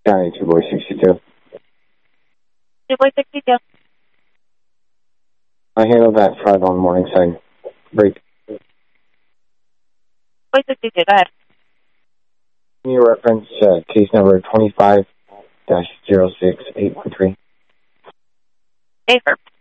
County 2 Boy 62. 2 Boy 62. I handled that fraud on Morningside. Break. Boy 62, go ahead. Can you reference case number 25-06813? Affirm.